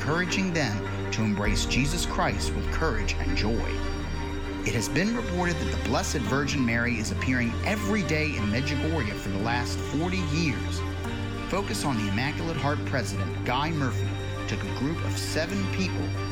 encouraging them to embrace Jesus Christ with courage and joy. It has been reported that the Blessed Virgin Mary is appearing every day in Medjugorje for the last 40 years. Focus on the Immaculate Heart president, Guy Murphy, took a group of 7 people